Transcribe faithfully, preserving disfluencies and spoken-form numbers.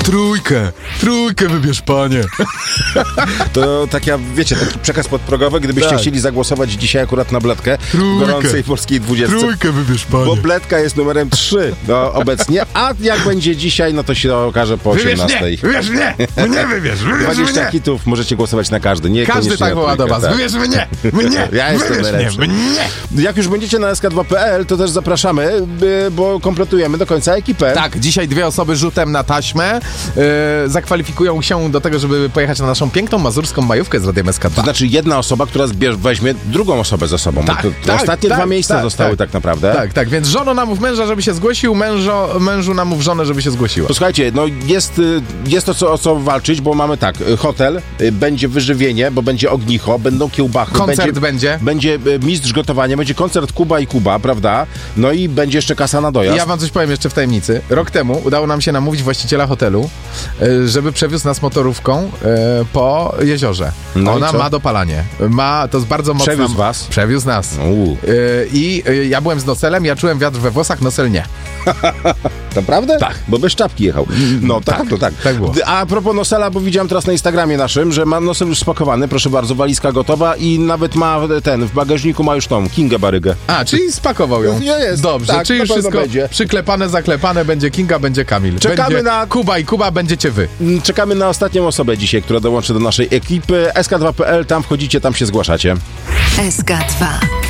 Trójkę, trójkę wybierz, panie. To tak ja, wiecie, taki przekaz podprogowy, gdybyście Tak. chcieli zagłosować dzisiaj akurat na Bledkę w Trójkę. gorącej polskiej dwudziestce. Trójkę wybierz, panie. Bo Bledka jest numerem trzy no, obecnie, a jak będzie dzisiaj, no to się okaże po Wybierz osiemnastej. mnie, wybierz mnie, mnie wybierz, wybierz dwadzieścia mnie. hitów, możecie głosować na każdy. Nie Każdy koniecznie tak na woła do trójkę, was, tak. wybierz mnie, mnie, Ja jestem wybierz mnie, najlepszy. mnie. Jak już będziecie na S K dwa kropka P L, to też zapraszamy, by- bo kompletujemy do końca ekipę. Tak, dzisiaj dwie osoby rzutem na taśmę yy, zakwalifikują się do tego, żeby pojechać na naszą piękną mazurską majówkę z Radiem S K dwa. To znaczy jedna osoba, która zbierz, weźmie drugą osobę ze sobą. Tak, Bo to, tak, ostatnie tak, dwa miejsca tak, zostały tak, tak. naprawdę. Tak, tak, więc żono namów męża, żeby się zgłosił, mężo, mężu namów żonę, żeby się zgłosiła. Posłuchajcie, no jest, y, jest to co, o co walczyć, bo mamy tak, y, hotel, y, będzie wyżywienie, bo będzie ognicho, będą kiełbachy. Koncert będzie. Będzie y, mistrz gotowania, będzie koncert Kuba i Kuba, prawda? No i będzie jeszcze kasa na dojazd. Ja wam coś powiem jeszcze w tajemnicy. Rok temu udało nam się namówić właściciela hotelu, e, żeby przewiózł nas motorówką e, po jeziorze. No i Ona co? ma dopalanie. Ma, to jest bardzo mocna... Przewiózł was? Przewiózł nas. Uuu. E, I e, ja byłem z nocelem, ja czułem wiatr we włosach, nosel nie. Naprawdę? Tak. Bo bez czapki jechał. No tak, tak, to tak. tak było. A a propos nosela, bo widziałem teraz na Instagramie naszym, że ma nosel już spakowany, proszę bardzo, walizka gotowa i nawet ma ten, w bagażniku ma już tą Kingę Barygę. A, czyli spakował ją. No, jest. Dobrze, Tak, czyli na już pewno wszystko będzie. przyklepane, zaklepane, będzie Kinga, będzie Kamil. Czekamy będzie na- Kuba i Kuba, będziecie wy. Czekamy na ostatnią osobę dzisiaj, która dołączy do naszej ekipy. S K dwa kropka P L, tam wchodzicie, tam się zgłaszacie. S K dwa.